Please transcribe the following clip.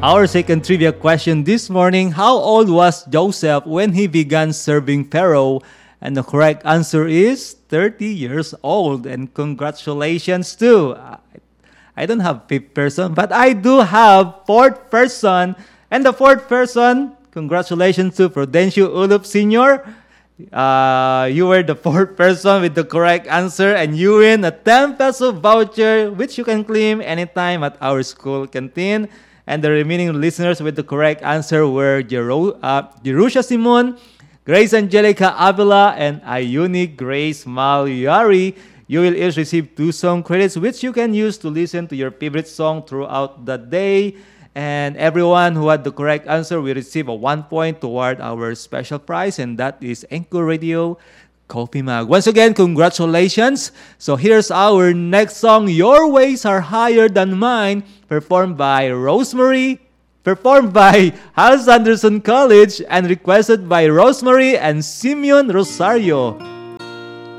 Our second trivia question this morning: how old was Joseph when he began serving Pharaoh? And the correct answer is 30 years old. And congratulations too. I don't have fifth person, but I do have fourth person. And the fourth person, congratulations to Prudencio Ulup Sr. You were the fourth person with the correct answer, and you win a 10 peso voucher, which you can claim anytime at our school canteen. And the remaining listeners with the correct answer were Jerusha Simon, Grace Angelica Avila, and Ayuni Grace Malyari. You will each receive 2 song credits, which you can use to listen to your favorite song throughout the day. And everyone who had the correct answer will receive a 1 point toward our special prize, and that is Anchor Radio Coffee Mug. Once again, congratulations. So here's our next song, Your Ways Are Higher Than Mine, performed by Rosemary, performed by Hans Anderson College, and requested by Rosemary and Simeon Rosario.